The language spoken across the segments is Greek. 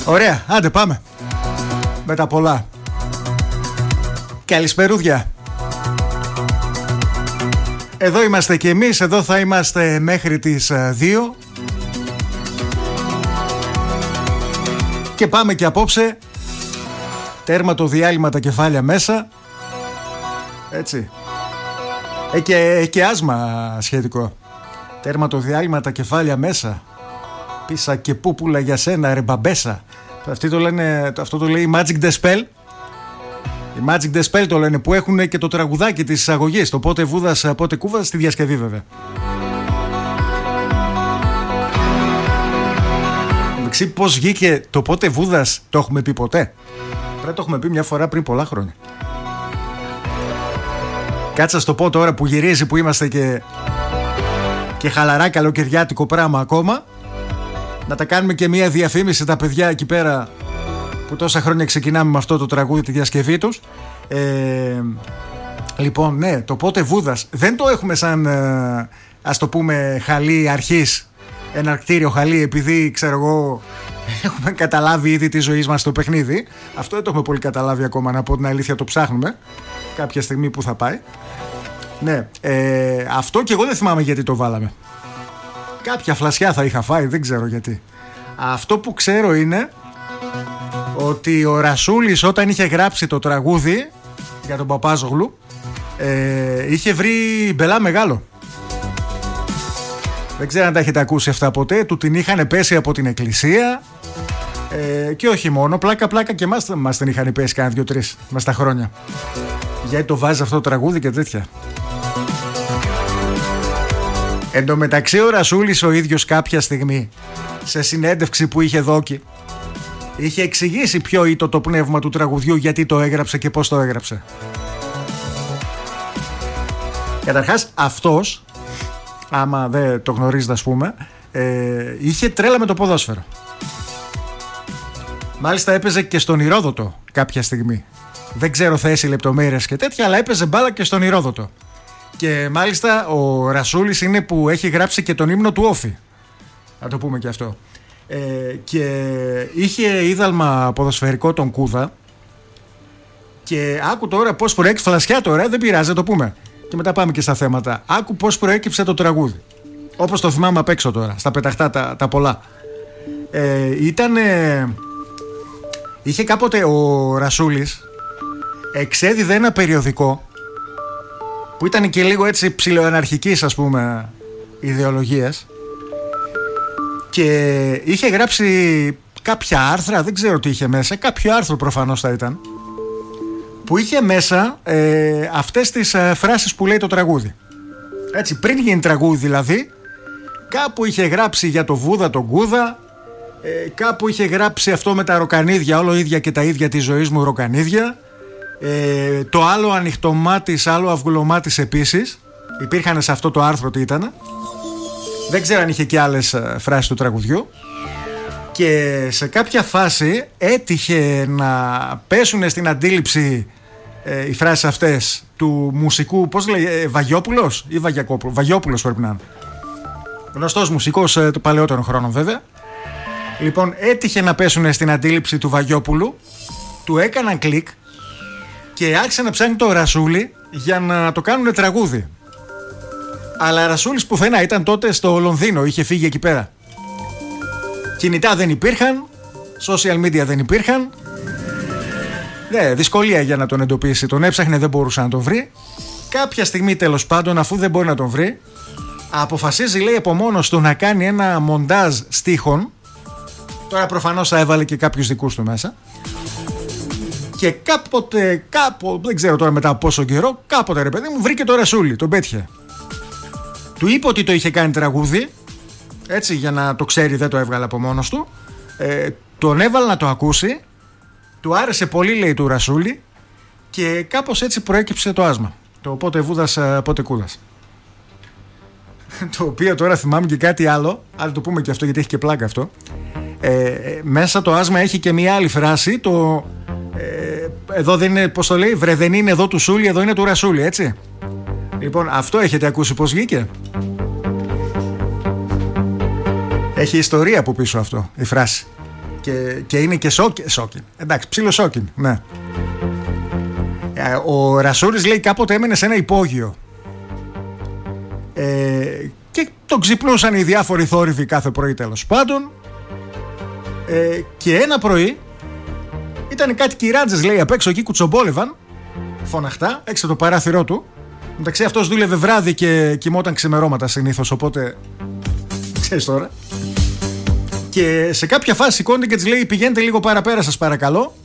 Ωραία, άντε πάμε. Με τα πολλά. Καλησπερούδια. Εδώ είμαστε και εμείς, εδώ θα είμαστε μέχρι τις 2. Και πάμε και απόψε. Τέρμα το διάλειμμα, τα κεφάλια μέσα. Έτσι. Και άσμα σχετικό. Τέρμα το διάλειμμα, τα κεφάλια μέσα. Πίσα και πούπουλα για σένα ρε μπαμπέσα. Αυτό το λέει η Magic the Spell. Η Magic the Spell το λένε, που έχουν και το τραγουδάκι της εισαγωγής. Το πότε βούδας πότε κούβας, στη διασκευή βέβαια. Μεξί πώς βγήκε το πότε βούδας, το έχουμε πει ποτέ? Πρέπει να το έχουμε πει μια φορά πριν πολλά χρόνια. Κάτσα στο πω τώρα που γυρίζει, που είμαστε και χαλαρά καλοκαιριάτικο πράγμα ακόμα. Να τα κάνουμε και μια διαφήμιση τα παιδιά εκεί πέρα που τόσα χρόνια ξεκινάμε με αυτό το τραγούδι, τη διασκευή τους. Λοιπόν, ναι, το πότε βούδας δεν το έχουμε σαν ας το πούμε χαλί αρχής, εναρκτήριο χαλί, επειδή ξέρω εγώ έχουμε καταλάβει ήδη τη ζωή μας στο παιχνίδι. Αυτό δεν το έχουμε πολύ καταλάβει ακόμα, να πω την αλήθεια, το ψάχνουμε κάποια στιγμή που θα πάει. Ναι, αυτό και εγώ δεν θυμάμαι γιατί το βάλαμε. Κάποια φλασιά θα είχα φάει, δεν ξέρω γιατί. Αυτό που ξέρω είναι ότι ο Ρασούλης όταν είχε γράψει το τραγούδι για τον Παπάζογλου είχε βρει μπελά μεγάλο. Δεν ξέρω αν τα έχετε ακούσει αυτά ποτέ. Του την είχαν πέσει από την εκκλησία και όχι μόνο, πλάκα και μας την είχαν πέσει κάνα 2-3 μες τα χρόνια. Γιατί το βάζει αυτό το τραγούδι και τέτοια. Εν τω μεταξύ ο Ρασούλης ο ίδιος κάποια στιγμή σε συνέντευξη που είχε δόκι είχε εξηγήσει ποιο ήταν το πνεύμα του τραγουδιού, γιατί το έγραψε και πώς το έγραψε. Καταρχάς αυτός, άμα δεν το γνωρίζετε ας πούμε, είχε τρέλα με το ποδόσφαιρο. Μάλιστα έπαιζε και στον Ηρόδοτο κάποια στιγμή. Δεν ξέρω θέση, λεπτομέρειες και τέτοια, αλλά έπαιζε μπάλα και στον Ηρόδοτο. Και μάλιστα ο Ρασούλης είναι που έχει γράψει και τον ύμνο του Όφη. Να το πούμε και αυτό. Και είχε είδαλμα ποδοσφαιρικό τον Κούδα. Και άκου τώρα πώς προέκυψε, φλασιά τώρα, δεν πειράζει, το πούμε. Και μετά πάμε και στα θέματα. Άκου πώς προέκυψε το τραγούδι. Όπως το θυμάμαι απ' έξω τώρα, στα πεταχτά τα πολλά. Είχε κάποτε ο Ρασούλης εξέδιδε ένα περιοδικό που ήταν και λίγο έτσι ψιλοαναρχικής ας πούμε ιδεολογίας και είχε γράψει κάποια άρθρα, δεν ξέρω τι είχε μέσα, κάποιο άρθρο προφανώς θα ήταν, που είχε μέσα αυτές τις φράσεις που λέει το τραγούδι. Έτσι, πριν γίνει τραγούδι δηλαδή, κάπου είχε γράψει για το Βούδα τον Κούδα, κάπου είχε γράψει αυτό με τα ροκανίδια, όλο ίδια και τα ίδια της ζωής μου ροκανίδια. Το άλλο ανοιχτομάτης, άλλο αυγουλομάτης επίσης. Υπήρχαν σε αυτό το άρθρο τι ήταν. Δεν ξέρω αν είχε και άλλες φράσεις του τραγουδιού. Και σε κάποια φάση έτυχε να πέσουν στην αντίληψη οι φράσεις αυτές του μουσικού, πώς λέει, Βαγιόπουλος ή Βαγιακόπουλο? Βαγιόπουλος πρέπει να είναι. Γνωστός μουσικός του παλαιότερων χρόνων βέβαια. Λοιπόν, έτυχε να πέσουν στην αντίληψη του Βαγιόπουλου. Του έκαναν κλικ και άρχισε να ψάχνει το Ρασούλη για να το κάνουν τραγούδι. Αλλά Ρασούλης πουθενά, ήταν τότε στο Λονδίνο, είχε φύγει εκεί πέρα. Κινητά δεν υπήρχαν, social media δεν υπήρχαν. Δυσκολία για να τον εντοπίσει. Τον έψαχνε, δεν μπορούσε να τον βρει. Κάποια στιγμή τέλος πάντων, αφού δεν μπορεί να τον βρει, αποφασίζει, λέει, από μόνος του να κάνει ένα μοντάζ στίχων. Τώρα προφανώς θα έβαλε και κάποιους δικούς του μέσα. Και κάποτε, δεν ξέρω τώρα μετά από πόσο καιρό, κάποτε ρε παιδί μου βρήκε το Ρασούλη, τον πέτυχε. Του είπε ότι το είχε κάνει τραγούδι, έτσι, για να το ξέρει, δεν το έβγαλε από μόνος του. Τον έβαλε να το ακούσει, του άρεσε πολύ, λέει, του Ρασούλη, και κάπως έτσι προέκυψε το άσμα. Το πότε βούδας πότε κούδας. Το οποίο τώρα θυμάμαι και κάτι άλλο, αλλά το πούμε και αυτό γιατί έχει και πλάκα αυτό. Μέσα το άσμα έχει και μια άλλη φράση, εδώ δεν είναι, πώς το λέει, βρε δεν είναι εδώ του Σούλη, εδώ είναι του Ρασούλη, έτσι. Λοιπόν, αυτό έχετε ακούσει πώς βγήκε? Έχει ιστορία από πίσω αυτό η φράση. και είναι και σόκιν. Εντάξει, ψήλο σόκιν, ναι. Ο Ρασούρης λέει κάποτε έμενε σε ένα υπόγειο και τον ξυπνούσαν οι διάφοροι θόρυβοι κάθε πρωί, τέλος πάντων, και ένα πρωί ήταν κάτι κυράντζες, λέει, απ' έξω εκεί, κουτσομπόλευαν φωναχτά έξω το παράθυρό του. Εντάξει, αυτός δούλευε βράδυ και κοιμόταν ξημερώματα συνήθως, οπότε ξέρεις τώρα. Και σε κάποια φάση σηκώνεται και της λέει, πηγαίνετε λίγο παραπέρα σας παρακαλώ.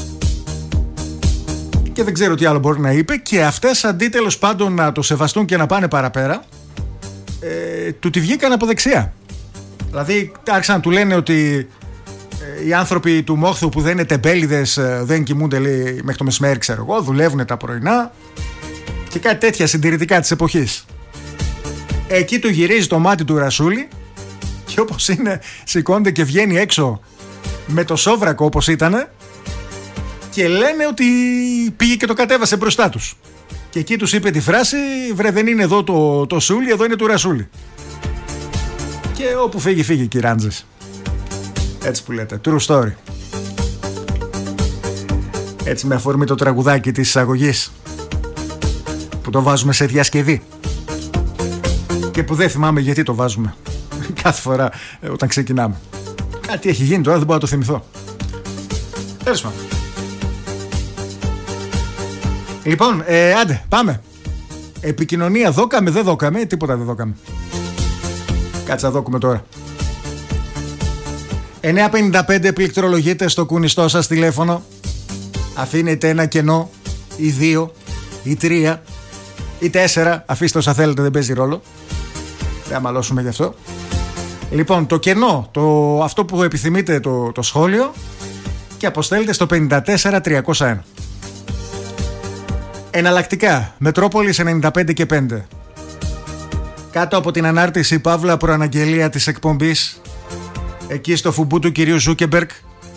Και δεν ξέρω τι άλλο μπορεί να είπε. Και αυτές αντί τέλος πάντων να το σεβαστούν και να πάνε παραπέρα, του τη βγήκαν από δεξιά. Δηλαδή άρχισαν να του λένε ότι οι άνθρωποι του Μόχθου που δεν είναι τεμπέληδες, δεν κοιμούνται, λέει, μέχρι το μεσημέρι, ξέρω εγώ, δουλεύουν τα πρωινά και κάτι τέτοια συντηρητικά της εποχής. Εκεί του γυρίζει το μάτι του Ρασούλη και όπως είναι σηκώνεται και βγαίνει έξω με το σόβρακο όπως ήτανε και λένε ότι πήγε και το κατέβασε μπροστά τους. Και εκεί τους είπε τη φράση, βρε, δεν είναι εδώ το Σούλι, εδώ είναι του Ρασούλη. Και όπου φύγει φύγει, κυράντζες. Έτσι που λέτε, true story. Έτσι με αφορμή το τραγουδάκι της εισαγωγής που το βάζουμε σε διασκευή και που δεν θυμάμαι γιατί το βάζουμε κάθε φορά όταν ξεκινάμε. Κάτι έχει γίνει τώρα, δεν μπορώ να το θυμηθώ. Τέλος πάντων. Λοιπόν, άντε, πάμε. Επικοινωνία δώκαμε, δεν δώκαμε, τίποτα δεν δώκαμε. Κάτσε να δώκουμε τώρα. 9.55 πληκτρολογείτε στο κουνιστό σας τηλέφωνο. Αφήνετε ένα κενό ή 2 ή 3 ή 4. Αφήστε όσα θέλετε, δεν παίζει ρόλο. Δεν αμαλώσουμε γι' αυτό. Λοιπόν, το κενό, αυτό που επιθυμείτε, το σχόλιο, και αποστέλλετε στο 54301. Εναλλακτικά, Μετρόπολης 95 και 5. Κάτω από την ανάρτηση παύλα προαναγγελία της εκπομπής, εκεί στο φουμπού του κυρίου Ζούκεμπεργκ,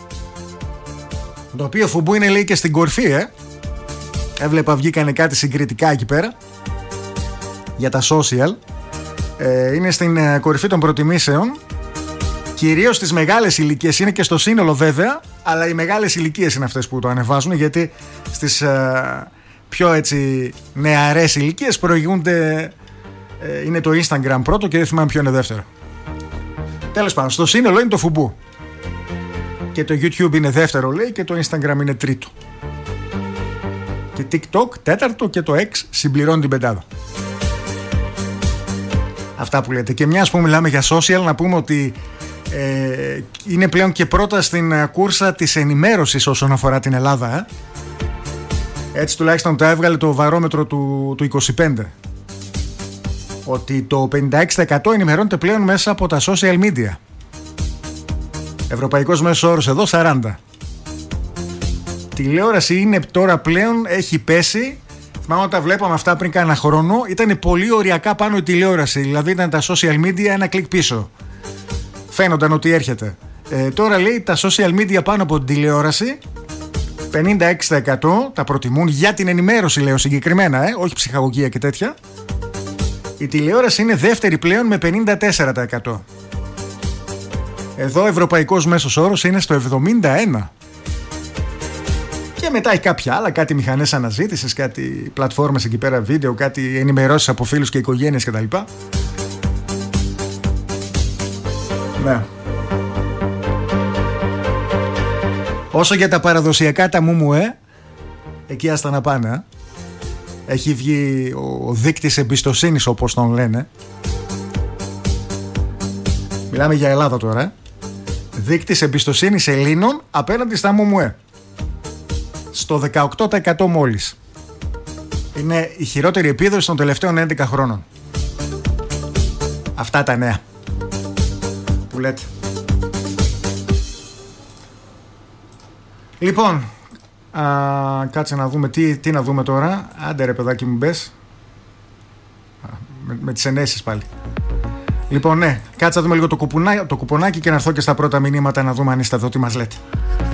το οποίο φουμπού είναι, λέει, και στην κορφή, έβλεπα βγήκανε κάτι συγκριτικά εκεί πέρα για τα social. Είναι στην κορυφή των προτιμήσεων, κυρίως στις μεγάλες ηλικίες. Είναι και στο σύνολο βέβαια, αλλά οι μεγάλες ηλικίες είναι αυτές που το ανεβάζουν, γιατί στις πιο έτσι νεαρές ηλικίες προηγούνται, είναι το Instagram πρώτο και δεν θυμάμαι ποιο είναι δεύτερο. Τέλος πάντων, στο σύνολο είναι το φουμπού και το YouTube είναι δεύτερο, λέει, και το Instagram είναι τρίτο και TikTok τέταρτο και το X συμπληρώνει την πεντάδα. Αυτά που λέτε. Και μιας που μιλάμε για social, να πούμε ότι είναι πλέον και πρώτα στην κούρσα της ενημέρωσης όσον αφορά την Ελλάδα. Έτσι τουλάχιστον το έβγαλε το βαρόμετρο του 25. Ότι το 56% ενημερώνεται πλέον μέσα από τα social media. Ευρωπαϊκός μέσος όρος εδώ 40. Τηλεόραση είναι τώρα πλέον, έχει πέσει. Θυμάμαι όταν βλέπαμε αυτά πριν κάνα χρόνο, ήταν πολύ οριακά πάνω η τηλεόραση. Δηλαδή ήταν τα social media ένα κλικ πίσω. Φαίνονταν ότι έρχεται. Τώρα, λέει, τα social media πάνω από την τηλεόραση 56% τα προτιμούν για την ενημέρωση, λέω συγκεκριμένα, όχι ψυχαγωγία και τέτοια. Η τηλεόραση είναι δεύτερη πλέον με 54%. Εδώ ο ευρωπαϊκός μέσος όρος είναι στο 71%. Και μετά έχει κάποια άλλα, κάτι μηχανές αναζήτησης, κάτι πλατφόρμες εκεί πέρα βίντεο, κάτι ενημερώσεις από φίλους και οικογένειες κτλ. Ναι. Όσο για τα παραδοσιακά τα μουμουέ, εκεί άστα να πάνε. Έχει βγει ο δείκτης εμπιστοσύνης, όπως τον λένε. Μιλάμε για Ελλάδα τώρα. Δείκτης εμπιστοσύνης Ελλήνων απέναντι στα μουμουέ. Στο 18% μόλις. Είναι η χειρότερη επίδοση των τελευταίων 11 χρόνων. Αυτά τα νέα που λέτε. Λοιπόν, κάτσε να δούμε τι να δούμε τώρα. Άντε ρε παιδάκι μου, μπες. Με τις ενέσεις πάλι. Λοιπόν, ναι, κάτσε να δούμε λίγο το κουπονάκι και να έρθω και στα πρώτα μηνύματα να δούμε αν είστε εδώ, τι μας λέτε.